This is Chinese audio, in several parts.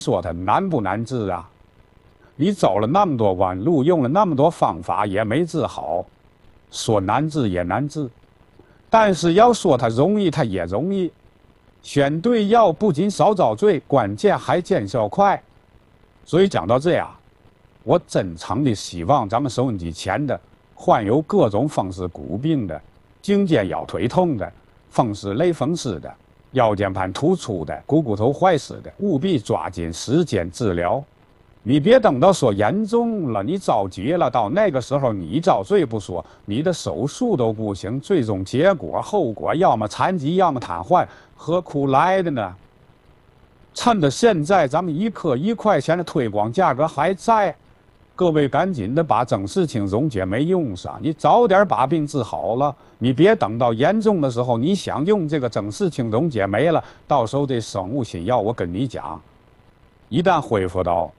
说它难不难治啊？你走了那么多弯路，用了那么多方法，也没治好。说难治也难治，但是要说它容易，它也容易。选对药不仅少遭罪，关键还见效快。所以讲到这样，我真诚的希望咱们收音机前的患有各种风湿骨病的、颈肩腰腿痛的、风湿类风湿的、腰间盘突出的、股头坏死的，务必抓紧时间治疗。你别等到说严重了，你着急了，到那个时候你遭罪不说，你的手术都不行，最终结果后果要么残疾，要么瘫痪，何苦来的呢？趁着现在咱们1克1块钱的推广价格还在，各位赶紧的把增视清溶解酶用上，你早点把病治好了，你别等到严重的时候，你想用这个增视清溶解酶了，到时候这生物新药我跟你讲，一旦恢复到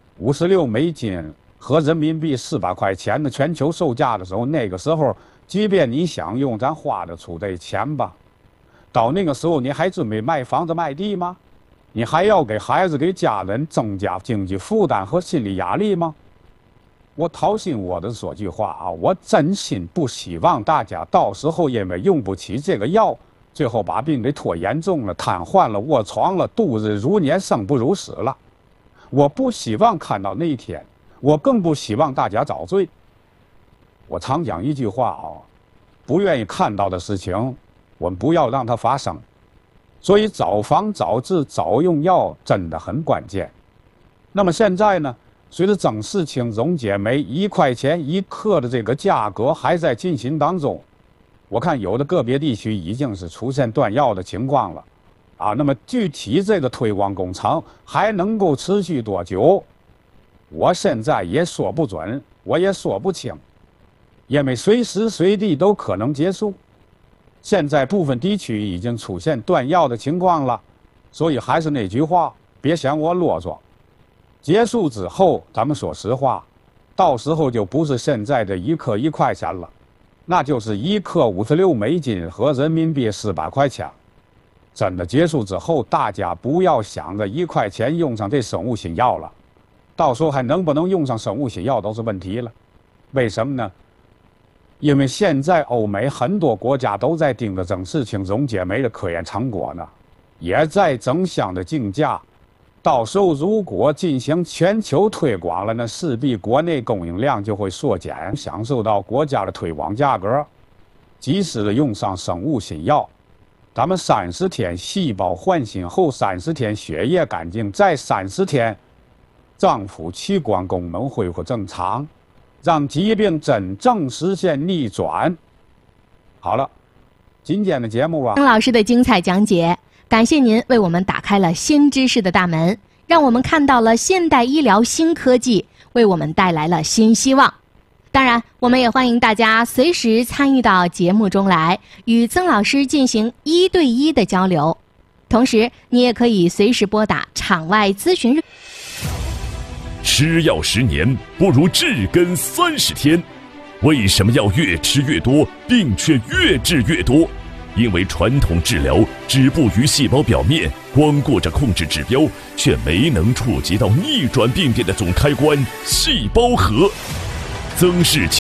56美金和人民币400块钱的全球售价的时候，那个时候即便你想用，咱花得出这钱吧？到那个时候你还准备卖房子卖地吗？你还要给孩子给家人增加经济负担和心理压力吗？我掏心窝子说句话啊，我真心不希望大家到时候因为用不起这个药，最后把病给拖严重了，瘫痪了，卧床了，度日如年，生不如死了。我不希望看到那一天，我更不希望大家遭罪。我常讲一句话啊，不愿意看到的事情，我们不要让它发生。所以早防早治早用药真的很关键。那么现在呢，随着增视清溶解酶1块钱1克的这个价格还在进行当中，我看有的个别地区已经是出现断药的情况了。啊，那么具体这个推广工程还能够持续多久？我现在也说不准，我也说不清，因为随时随地都可能结束。现在部分地区已经出现断药的情况了，所以还是那句话，别嫌我啰嗦。结束之后，咱们说实话，到时候就不是现在的1克1块钱了，那就是1克56美金和人民币400块钱。真的结束之后，大家不要想着1块钱用上这生物新药了，到时候还能不能用上生物新药都是问题了。为什么呢？因为现在欧美很多国家都在盯着增视清溶解酶的科研成果呢，也在争相的竞价。到时候如果进行全球推广了，那势必国内供应量就会缩减，享受到国家的推广价格。及时的用上生物新药，咱们30天细胞唤醒后30天血液干净，再30天脏腑器官功能恢复正常，让疾病真正实现逆转。好了，今天的节目啊， 曾老师的精彩讲解，感谢您为我们打开了新知识的大门，让我们看到了现代医疗新科技，为我们带来了新希望。当然，我们也欢迎大家随时参与到节目中来，与曾老师进行1对1的交流。同时，你也可以随时拨打场外咨询。 吃药10年不如治根30天。为什么要越吃越多，病却越治越多？因为传统治疗止步于细胞表面，光顾着控制指标，却没能触及到逆转病变的总开关——细胞核。增视